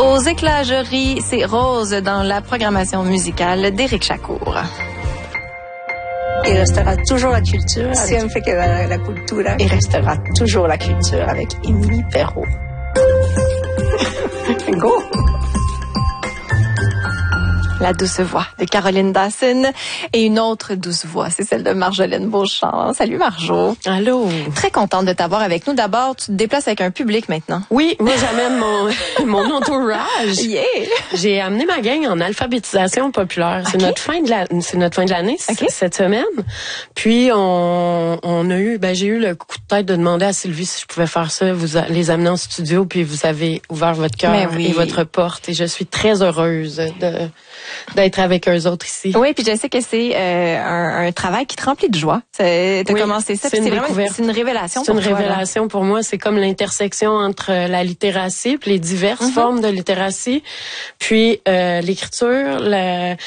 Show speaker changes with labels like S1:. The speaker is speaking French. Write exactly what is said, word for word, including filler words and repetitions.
S1: Aux éclageries, c'est Rose dans la programmation musicale d'Éric Chacour.
S2: Il restera toujours la culture. Siempre quedará la cultura. Il restera toujours la culture avec Émilie Perrault. Go!
S1: La douce voix de Caroline Dawson et une autre douce voix, c'est celle de Marjolaine Beauchamp. Salut Marjo.
S3: Allô.
S1: Très contente de t'avoir avec nous. D'abord, tu te déplaces avec un public maintenant.
S3: Oui, moi j'amène mon mon entourage.
S1: Yeah.
S3: J'ai amené ma gang en alphabétisation populaire. C'est
S1: okay.
S3: notre fin de la, c'est notre fin de l'année
S1: okay.
S3: cette semaine. Puis on on a eu, ben j'ai eu le coup de tête de demander à Sylvie si je pouvais faire ça, vous a, les amener en studio, puis vous avez ouvert votre cœur
S1: oui.
S3: et votre porte, et je suis très heureuse de d'être avec eux autres ici.
S1: Oui, puis je sais que c'est euh, un, un travail qui te remplit de joie. T'as oui, commencé ça,
S3: c'est
S1: puis
S3: une
S1: c'est vraiment
S3: découverte.
S1: C'est une révélation
S3: C'est
S1: pour
S3: une
S1: toi,
S3: révélation
S1: là.
S3: pour moi. C'est comme l'intersection entre la littératie, puis les diverses mm-hmm. formes de littératie, puis euh, l'écriture, la